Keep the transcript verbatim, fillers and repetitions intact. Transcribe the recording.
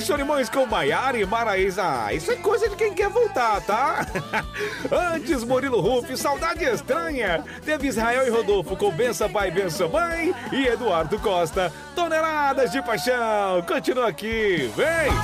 Solimões com Maiara e Maraísa. Ah, isso é coisa de quem quer voltar, tá? Antes, Murilo Ruff, Saudade Estranha. Teve Israel e Rodolfo com Bença Pai, Bença Mãe. E Eduardo Costa, Toneladas de Paixão. Continua aqui, vem!